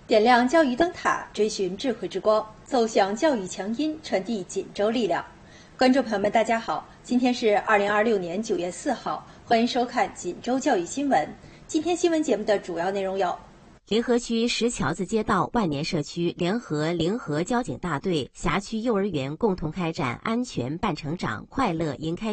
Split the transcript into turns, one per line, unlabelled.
点亮教育灯塔，追寻智慧之光，奏响教育强音，传递锦州力量。观众朋友们，大家好，今天是2026年9月4号，欢迎收看锦州教育新闻。今天新闻节目的主要内容有：
临河区石桥子街道万年社区联合临河交警大队辖区幼儿园共同开展安全伴成长快乐迎开